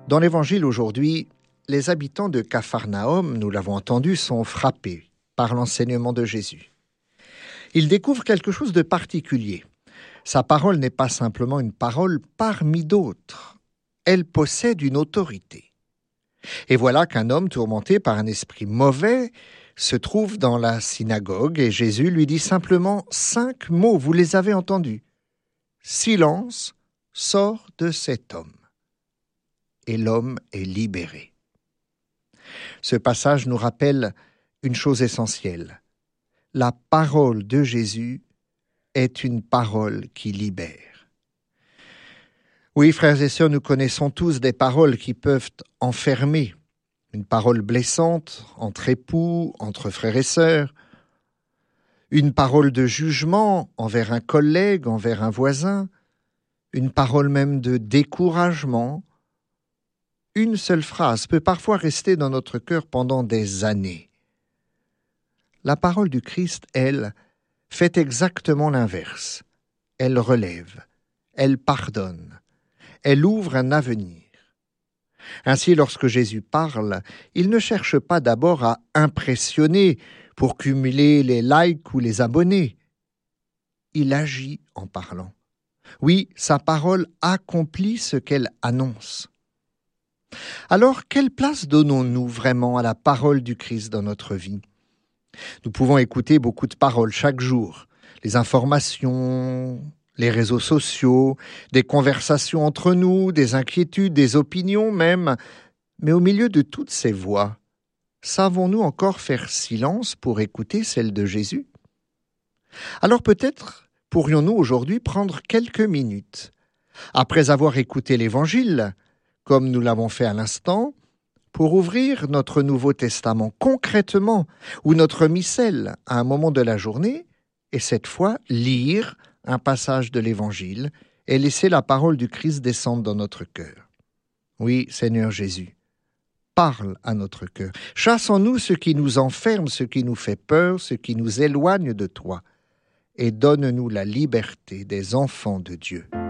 Dans l'Évangile aujourd'hui, les habitants de Capharnaüm, nous l'avons entendu, sont frappés par l'enseignement de Jésus. Ils découvrent quelque chose de particulier. Sa parole n'est pas simplement une parole parmi d'autres. Elle possède une autorité. Et voilà qu'un homme tourmenté par un esprit mauvais se trouve dans la synagogue et Jésus lui dit simplement 5 mots, vous les avez entendus. Silence, sors de cet homme. Et l'homme est libéré. Ce passage nous rappelle une chose essentielle. La parole de Jésus est une parole qui libère. Oui, frères et sœurs, nous connaissons tous des paroles qui peuvent enfermer. Une parole blessante entre époux, entre frères et sœurs. Une parole de jugement envers un collègue, envers un voisin. Une parole même de découragement. Une seule phrase peut parfois rester dans notre cœur pendant des années. La parole du Christ, elle, fait exactement l'inverse. Elle relève, elle pardonne, elle ouvre un avenir. Ainsi, lorsque Jésus parle, il ne cherche pas d'abord à impressionner pour cumuler les likes ou les abonnés. Il agit en parlant. Oui, sa parole accomplit ce qu'elle annonce. Alors, quelle place donnons-nous vraiment à la parole du Christ dans notre vie ? Nous pouvons écouter beaucoup de paroles chaque jour, les informations, les réseaux sociaux, des conversations entre nous, des inquiétudes, des opinions même. Mais au milieu de toutes ces voix, savons-nous encore faire silence pour écouter celle de Jésus ? Alors peut-être pourrions-nous aujourd'hui prendre quelques minutes, après avoir écouté l'Évangile, comme nous l'avons fait à l'instant, pour ouvrir notre Nouveau Testament concrètement ou notre missel à un moment de la journée et cette fois lire un passage de l'Évangile et laisser la parole du Christ descendre dans notre cœur. Oui, Seigneur Jésus, parle à notre cœur. Chasse en nous ce qui nous enferme, ce qui nous fait peur, ce qui nous éloigne de toi et donne-nous la liberté des enfants de Dieu.